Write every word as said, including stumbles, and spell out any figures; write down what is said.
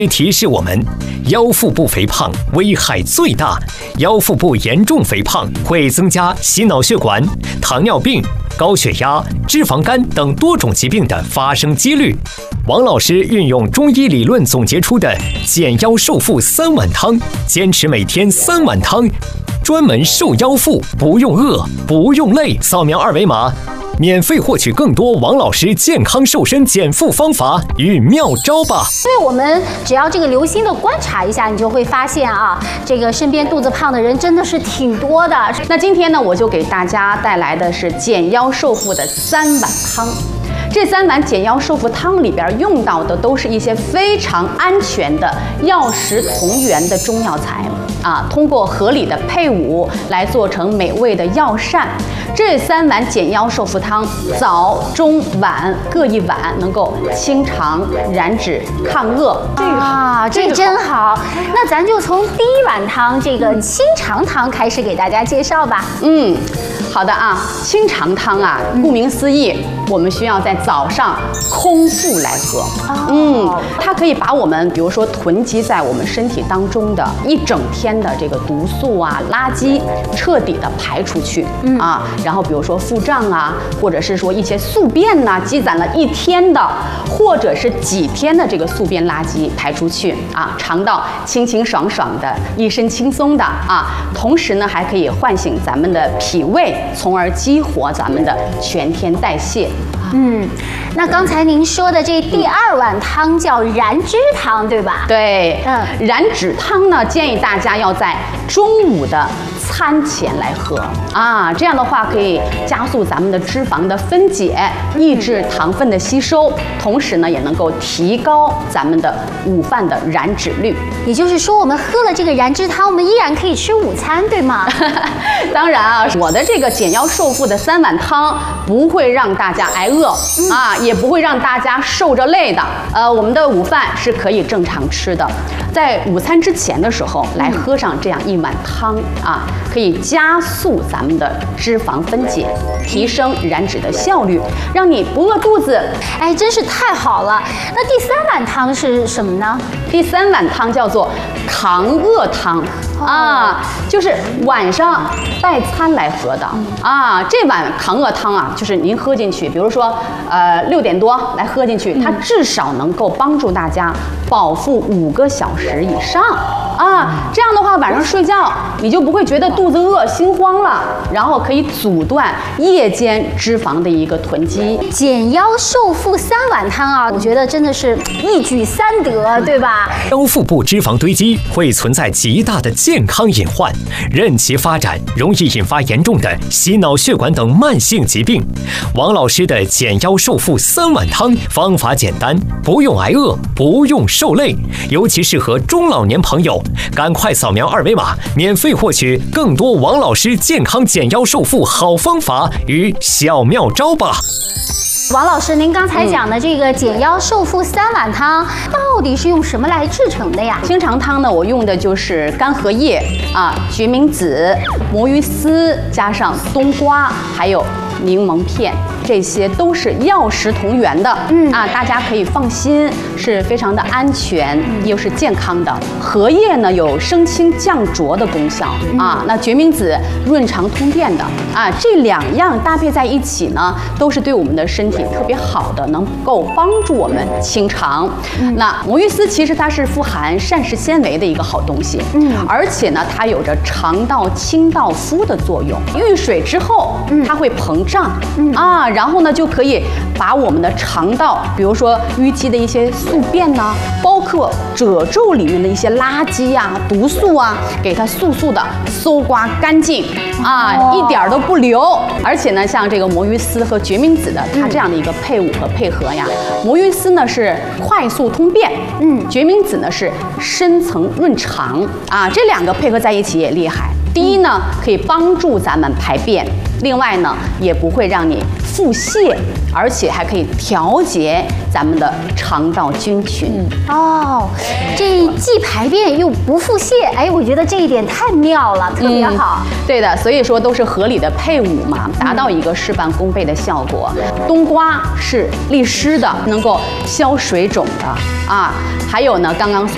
提示我们，腰腹部肥胖危害最大，腰腹部严重肥胖会增加心脑血管、糖尿病、高血压、脂肪肝等多种疾病的发生几率。王老师运用中医理论总结出的减腰瘦腹三碗汤，坚持每天三碗汤，专门瘦腰腹，不用饿，不用累。扫描二维码，免费获取更多王老师健康瘦身减负方法与妙招吧。 所以我们只要这个留心的观察一下，你就会发现啊，这个身边肚子胖的人真的是挺多的。 那今天呢，我就给大家带来的是减腰瘦腹的三碗汤。这三碗减腰瘦腹汤里边用到的都是一些非常安全的药食同源的中药材啊，通过合理的配伍来做成美味的药膳。这三碗减腰瘦腹汤，早中晚各一碗，能够清肠燃脂抗饿。 这个啊，这个真好。那咱就从第一碗汤这个清肠汤开始给大家介绍吧。 嗯，好的啊，清肠汤啊，顾名思义，我们需要在早上空腹来喝。嗯，它可以把我们比如说囤积在我们身体当中的一整天的这个毒素啊、垃圾，彻底的排出去啊。然后比如说腹胀啊，或者是说一些宿便呐、啊，积攒了一天的，或者是几天的这个宿便垃圾排出去啊，肠道清清爽爽的，一身轻松的啊。同时呢，还可以唤醒咱们的脾胃，从而激活咱们的全天代谢。 嗯，那刚才您说的这第二碗汤叫燃脂汤，对吧？ 对，嗯，燃脂汤呢，建议大家要在中午的餐前来喝啊，这样的话可以加速咱们的脂肪的分解，抑制糖分的吸收，同时呢，也能够提高咱们的午饭的燃脂率。 也就是说，我们喝了这个燃脂汤，我们依然可以吃午餐，对吗？ 当然啊，我的这个减腰瘦腹的三碗汤不会让大家挨饿。啊，也不会让大家受着累的。呃，我们的午饭是可以正常吃的，在午餐之前的时候来喝上这样一碗汤啊，可以加速咱们的脂肪分解，提升燃脂的效率，让你不饿肚子。 哎，真是太好了。那第三碗汤是什么呢？ 第三碗汤叫做抗饿汤。啊，就是晚上代餐来喝的啊。这碗抗饿汤啊，就是您喝进去，比如说，呃，六点多来喝进去，它至少能够帮助大家饱腹五个小时以上啊。这样的话，晚上睡觉你就不会觉得肚子饿、心慌了，然后可以阻断夜间脂肪的一个囤积。 减腰瘦腹三碗汤啊，我觉得真的是一举三得，对吧？ 腰腹部脂肪堆积会存在极大的健康隐患，任其发展，容易引发严重的心脑血管等慢性疾病。王老师的减腰瘦腹三碗汤方法简单，不用挨饿，不用受累，尤其适合中老年朋友。赶快扫描二维码，免费获取更多王老师健康减腰瘦腹好方法与小妙招吧。 王老师，您刚才讲的这个减腰瘦腹三碗汤，到底是用什么来制成的呀？ 清肠汤呢，我用的就是干荷叶啊、决明子、魔芋丝，加上冬瓜，还有柠檬片，这些都是药食同源的。嗯啊，大家可以放心，是非常的安全，又是健康的。荷叶呢有生清降浊的功效啊，那决明子润肠通便的啊，这两样搭配在一起呢，都是对我们的身体特别好的，能够帮助我们清肠。嗯、那魔芋丝其实它是富含膳食纤维的一个好东西，嗯，而且呢，它有着肠道清道夫的作用。遇水之后，它会膨胀，嗯啊，然后呢就可以把我们的肠道，比如说淤积的一些宿便呐、啊，包括褶皱里面的一些垃圾呀、啊、毒素啊，给它速速的搜刮干净啊，哦、一点都不留。而且呢，像这个魔芋丝和决明子的它这样的一个配伍和配合呀，嗯、魔芋丝呢是快速通便，嗯，决明子呢是深层润肠啊，这两个配合在一起也厉害。第一呢，可以帮助咱们排便；另外呢，也不会让你腹泻，而且还可以调节咱们的肠道菌群。 嗯、哦，这既排便又不腹泻，哎，我觉得这一点太妙了，特别好。 嗯、对的，所以说都是合理的配伍嘛，达到一个事半功倍的效果。嗯、冬瓜是利湿的，能够消水肿的啊，还有呢，刚刚所